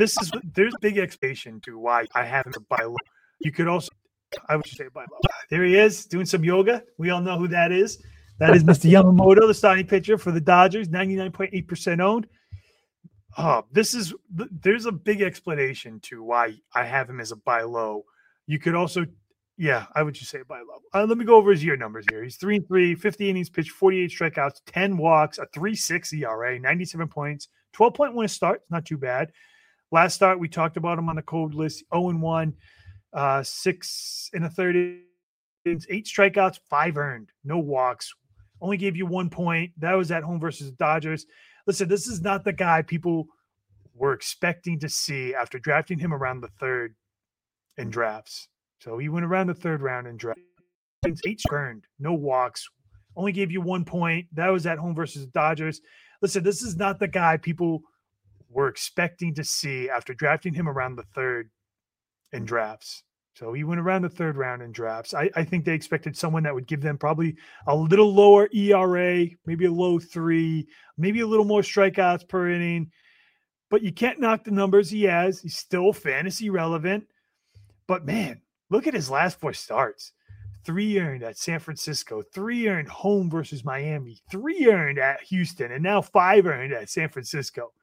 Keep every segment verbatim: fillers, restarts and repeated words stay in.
this is there's big explanation to why I have him buy low. You could also, I would say buy low. There he is doing some yoga. We all know who that is. That is Mister Yamamoto, the starting pitcher for the Dodgers, ninety-nine point eight percent owned. Oh, this is there's a big explanation to why I have him as a buy low. You could also, yeah, I would just say buy low. Uh, let me go over his year numbers here. He's three and three, fifty innings pitched, forty-eight strikeouts, ten walks, a three point six E R A, ninety-seven points, twelve point one start. Not too bad. Last start, we talked about him on the cold list, oh and one, uh, six and a third innings, eight strikeouts, five earned, no walks. Only gave you one point. That was at home versus the Dodgers. Listen, this is not the guy people were expecting to see after drafting him around the third in drafts. So he went around the third round in drafts. Eight earned, no walks. Only gave you one point. That was at home versus the Dodgers. Listen, this is not the guy people were expecting to see after drafting him around the third in drafts. So he went around the third round in drafts. I, I think they expected someone that would give them probably a little lower E R A, maybe a low three, maybe a little more strikeouts per inning. But you can't knock the numbers he has. He's still fantasy relevant. But, man, look at his last four starts. Three earned at San Francisco, three earned home versus Miami, three earned at Houston, and now five earned at San Francisco.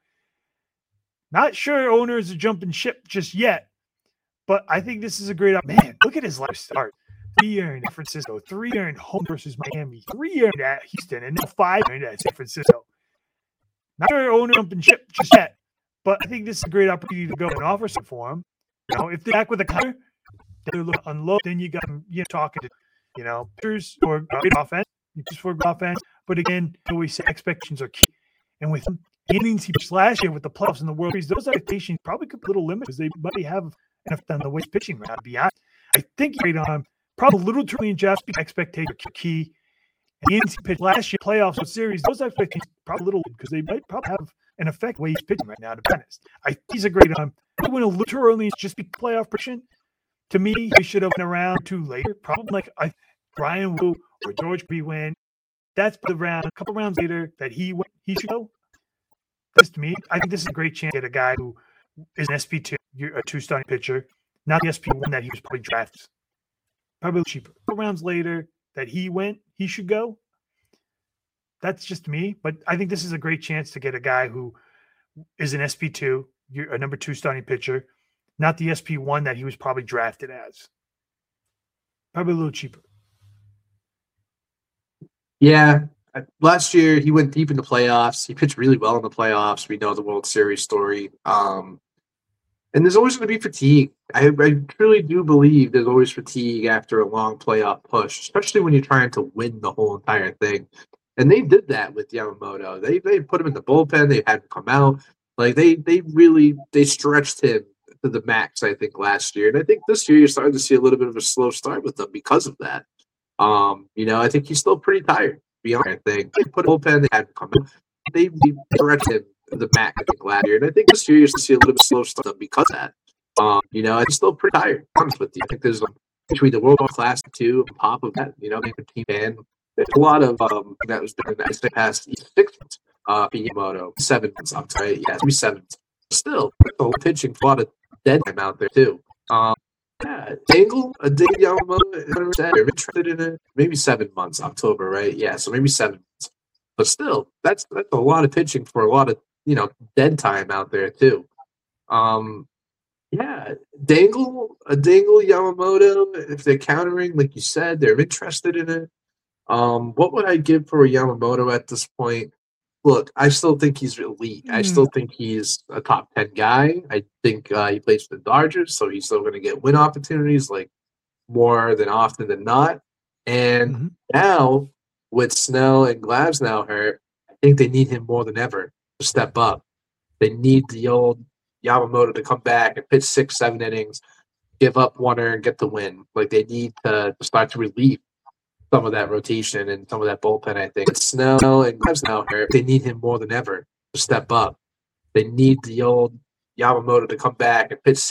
Not sure owners are jumping ship just yet. But I think this is a great – man, look at his last start. Three earned at Francisco, three earned home versus Miami, three earned at Houston, and now five earned at San Francisco. Not sure owner jumping ship just yet, but I think this is a great opportunity to go and offer some for him. You know, if they're back with a counter, they're looking to unload, then you got them, you know, talking to, you know, pitchers or good offense, just for offense. But again, always say expectations are key. And with innings he pitched last year with the playoffs in the World Series, those expectations probably could be a little limited because they might have – on the way he's pitching right now, to be honest. I think he's right on probably a little too early in Jeff's expectations are key. And the innings he pitched last year, playoffs, series, those expectations probably a little because they might probably have an effect the way he's pitching right now, to be honest. I think he's a great on. He went a little too early just be playoff prediction. To me, he should have went around two later, probably like I, Brian Wu or George B. went. That's the round, a couple rounds later that he went, he should go. That's to me. I think this is a great chance to get a guy who is an S P two, a two-starting pitcher, not the S P one that he was probably drafted. Probably cheaper. Four rounds later that he went, he should go. That's just me. But I think this is a great chance to get a guy who is an S P two, a number two starting pitcher, not the S P one that he was probably drafted as. Probably a little cheaper. Yeah. Last year, he went deep in the playoffs. He pitched really well in the playoffs. We know the World Series story. Um, and there's always going to be fatigue. I, I truly do believe there's always fatigue after a long playoff push, especially when you're trying to win the whole entire thing. And they did that with Yamamoto. They they put him in the bullpen. They had him come out. Like they they really they stretched him to the max, I think, last year. And I think this year you're starting to see a little bit of a slow start with them because of that. Um, you know, I think he's still pretty tired. Beyond, I think they put a bullpen. They had him come out. They, they stretched him to the max, I think, last year. And I think this year you're starting to see a little bit of a slow start because of that. Um, you know, I'm still pretty tired. Honest with you, I think there's like, between the World Class two on top of that, you know, the team and there's a lot of um that was done. I say past six months, uh, Yamamoto, seven months, I'm sorry, yeah, maybe seven months. Still, the whole pitching for a lot of dead time out there too. Um, yeah, Dangle, a Dave Yamamoto, they're interested in it. Maybe seven months, October, right? Yeah, so maybe seven months. But still, that's that's a lot of pitching for a lot of you know dead time out there too. Um. Yeah, Dangle, a Dangle Yamamoto, if they're countering, like you said, they're interested in it. Um, what would I give for a Yamamoto at this point? Look, I still think he's elite. Mm. I still think he's a top ten guy. I think uh, he plays for the Dodgers, so he's still going to get win opportunities, like more than often than not. And mm-hmm. now, with Snell and Glasnow hurt, I think they need him more than ever to step up. They need the old Yamamoto to come back and pitch six, seven innings, give up one and get the win. Like they need to start to relieve some of that rotation and some of that bullpen. I think it's Snell and Glasnow hurt. They need him more than ever to step up. They need the old Yamamoto to come back and pitch